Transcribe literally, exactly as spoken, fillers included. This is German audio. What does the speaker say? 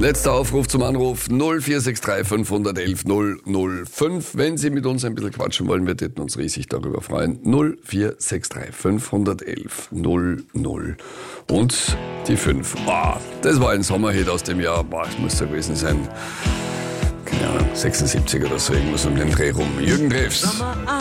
Letzter Aufruf zum Anruf null vier sechs drei fünf eins eins eins null null fünf. Wenn Sie mit uns ein bisschen quatschen wollen, wir täten uns riesig darüber freuen. null vier sechs drei fünf eins eins eins null null und die fünf. Oh, das war ein Sommerhit aus dem Jahr, boah, das muss so gewesen sein. Keine Ahnung, sechsundsiebzig oder so, irgendwas um den Dreh rum. Jürgen Drews.